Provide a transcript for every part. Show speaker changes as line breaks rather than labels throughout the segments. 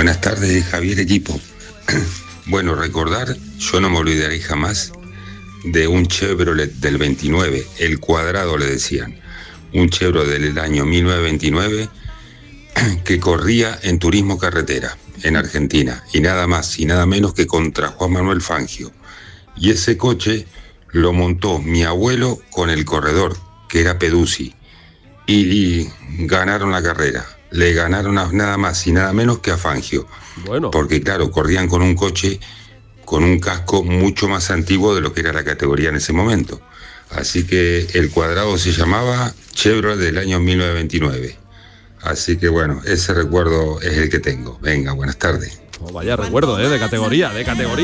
Buenas tardes, Javier, equipo. Bueno, recordar, yo no me olvidaré jamás de un Chevrolet del 29, el Cuadrado le decían, un Chevrolet del año 1929 que corría en turismo carretera en Argentina, y nada más y nada menos que contra Juan Manuel Fangio. Y ese coche lo montó mi abuelo con el corredor, que era Peduzzi, y ganaron la carrera. Le ganaron nada más y nada menos que a Fangio.
Bueno.
Porque claro, corrían con un coche con un casco mucho más antiguo de lo que era la categoría en ese momento. Así que el Cuadrado se llamaba Chevrolet del año 1929. Así que bueno, ese recuerdo es el que tengo. Venga, buenas tardes.
Oh, vaya recuerdo, de categoría.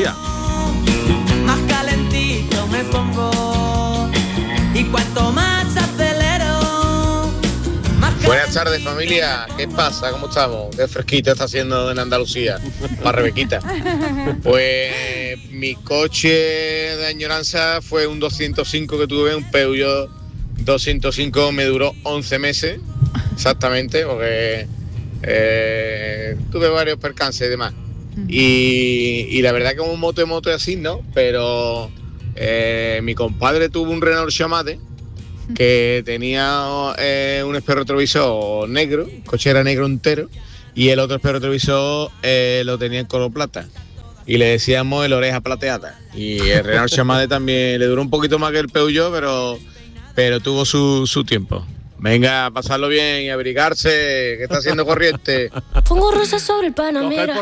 Más calentito me pongo y cuanto más acelero, más calentito.
Buenas tardes, familia. ¿Qué pasa? ¿Cómo estamos? Qué fresquito está haciendo en Andalucía. Para Rebequita. Pues mi coche de añoranza fue un 205 que tuve, un Peugeot 205, me duró 11 meses. Exactamente, porque tuve varios percances y demás. Y la verdad que un moto es así, ¿no? Pero mi compadre tuvo un Renault Chamade que tenía un espejo retrovisor negro, el coche era negro entero, y el otro espejo retrovisor lo tenía en color plata. Y le decíamos el oreja plateada. Y el Renault Chamade también le duró un poquito más que el Peugeot, pero tuvo su tiempo. Venga, a pasarlo bien y abrigarse, que está haciendo corriente.
Pongo rosas sobre el Panamera.
Coger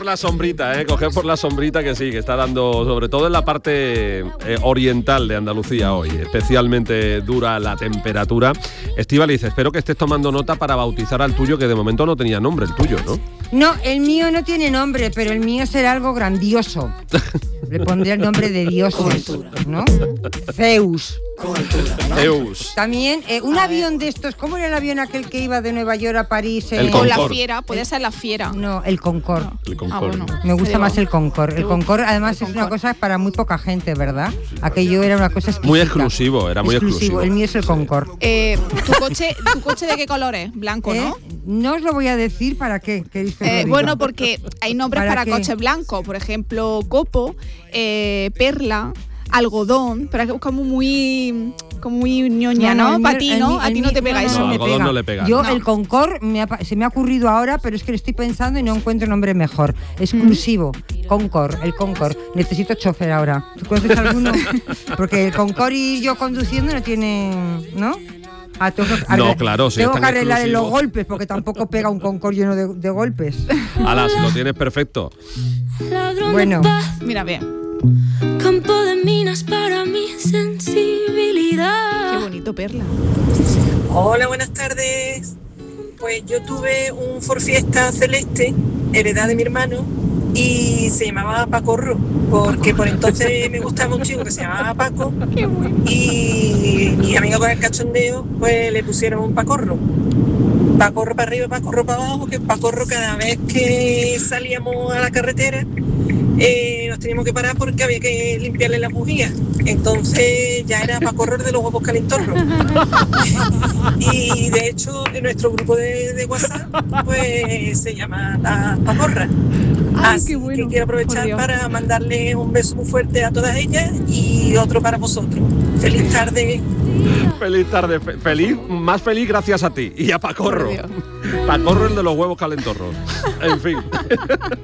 por la sombrita que sí, que está dando, sobre todo en la parte oriental de Andalucía hoy, especialmente dura la temperatura. Estíbaliz, espero que estés tomando nota para bautizar al tuyo, que de momento no tenía nombre el tuyo, ¿no?
No, el mío no tiene nombre, pero el mío será algo grandioso. Le pondré el nombre de dioses, ¿no? Zeus.
Zeus.
También un avión de estos, ¿cómo era el avión aquel que iba de Nueva York a París?
El
Con la
Concorde.
Fiera, puede ser la Fiera.
No, el Concorde.
El Concorde.
bueno.
Me gusta más el Concorde. El
Te
Concorde
gusta
además
el
es una
Concorde.
cosa para muy poca gente, ¿verdad? Aquello era una cosa exquisita.
Muy exclusivo, era muy exclusivo.
El mío es el Concorde.
¿Tu coche de qué color es? Blanco, ¿no?
No os lo voy a decir para qué. ¿Queréis que os lo diga?
Bueno, porque hay nombres
¿Para
para
qué?
coches blancos, por ejemplo, copo, perla, algodón, pero es como muy ñoña, ¿no?
el mío-
Para ti,
el
¿no?
mío-
A ti no te pega
no,
eso.
No,
me
algodón
pega.
no le pega.
Yo
No.
el Concorde se me ha ocurrido ahora, pero es que lo estoy pensando y no encuentro nombre mejor. Exclusivo. Concorde, el Concorde. Necesito chofer ahora. ¿Tú conoces alguno? Porque el Concorde y yo conduciendo no tienen, ¿no?
No, claro, sí,
tengo
es
que
tan
arreglar en los
exclusivo.
golpes, porque tampoco pega un Concorde lleno de golpes.
Ala, si lo tienes perfecto.
Bueno.
Mira, bien.
Campo de minas para mi sensibilidad.
Qué bonito, perla.
Hola, buenas tardes. Pues yo tuve un Ford Fiesta celeste, heredad de mi hermano, y se llamaba Pacorro, porque por entonces me gustaba un chico que se llamaba Paco, y mi amigo con el cachondeo, pues le pusieron un Pacorro. Pacorro para arriba, Pacorro para abajo, que Pacorro cada vez que salíamos a la carretera nos teníamos que parar porque había que limpiarle las bujías. Entonces ya era Pacorro de los huevos calentorros. Y de hecho en nuestro grupo de WhatsApp pues se llama La Pacorra.
Ay,
Así
qué bueno.
que quiero
Por
aprovechar
Dios.
para mandarle un beso muy fuerte a todas ellas y otro para vosotros. Feliz tarde.
Feliz tarde, más feliz gracias a ti y a Pacorro.
Por Dios.
Pacorro el de los huevos calentorros. En fin.